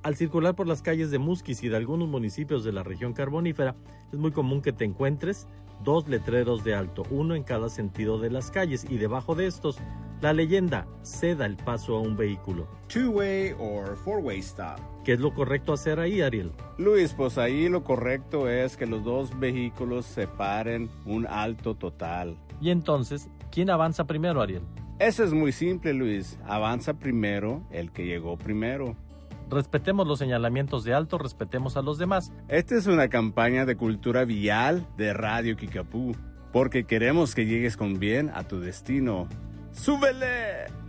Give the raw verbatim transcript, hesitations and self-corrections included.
Al circular por las calles de Musquis y de algunos municipios de la región carbonífera, es muy común que te encuentres dos letreros de alto, uno en cada sentido de las calles, y debajo de estos, la leyenda: ceda el paso a un vehículo. Two-way or four-way stop. ¿Qué es lo correcto hacer ahí, Ariel? Luis, pues ahí lo correcto es que los dos vehículos se paren un alto total. Y entonces, ¿quién avanza primero, Ariel? Eso es muy simple, Luis. Avanza primero el que llegó primero. Respetemos los señalamientos de alto, respetemos a los demás. Esta es una campaña de cultura vial de Radio Kickapoo, porque queremos que llegues con bien a tu destino. ¡Súbele!